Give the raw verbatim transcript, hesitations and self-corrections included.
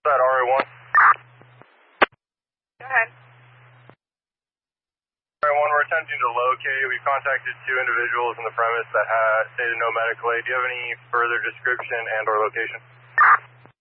that R A one? Go ahead. R A one, we're attempting to locate. We contacted two individuals in the premise that had stated no medical aid. Do you have any further description and or location?